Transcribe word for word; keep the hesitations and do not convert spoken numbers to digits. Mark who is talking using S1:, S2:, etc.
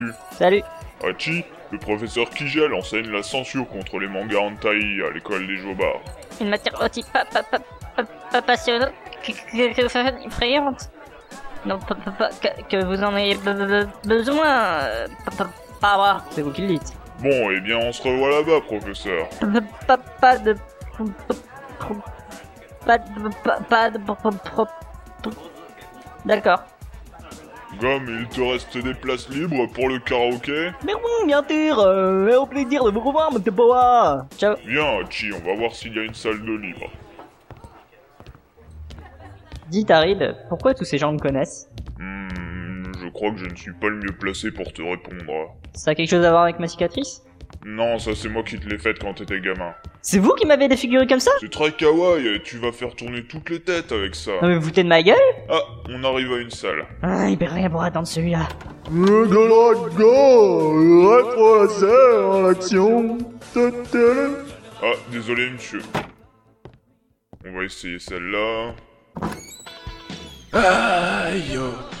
S1: Salut.
S2: Hachi, le professeur Kigel enseigne la censure contre les mangas hentai à l'école des Jobards.
S1: Une matière aussi pas, pas, pas, pas, pas passionnante que, que, que effrayante. Non, pas, pas, pas, que, que vous en ayez be- be- besoin. euh, Pas, pas, pas avoir. C'est vous qui le dites.
S2: Bon, eh bien on se revoit là-bas, professeur.
S1: Pas, pas, pas de... Pas de... Pas, pas de... D'accord.
S2: Gomme, il te reste des places libres pour le karaoké?
S1: Mais oui, bien sûr. Euh, au plaisir de vous revoir, monsieur Boa. Ciao.
S2: Viens, Hachi, on va voir s'il y a une salle de libre.
S1: Dis Tarid, pourquoi tous ces gens me connaissent?
S2: Hmm, je crois que je ne suis pas le mieux placé pour te répondre.
S1: Ça a quelque chose à voir avec ma cicatrice?
S2: Non, ça c'est moi qui te l'ai faite quand t'étais gamin.
S1: C'est vous qui m'avez défiguré comme ça?
S2: C'est très kawaii et tu vas faire tourner toutes les têtes avec ça.
S1: Non mais vous foutez de ma gueule?
S2: Ah, on arrive à une salle.
S1: Ah, il perd rien pour attendre celui-là.
S3: Le Dragon, rétro laser en action. Ta-ta-da.
S2: Ah, désolé monsieur. On va essayer celle-là.
S4: Aïe, oh.